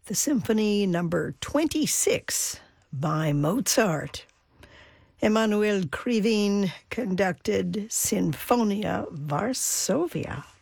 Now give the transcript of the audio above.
the Symphony Number 26 by Mozart. Emanuel Krivine conducted Sinfonia Varsovia.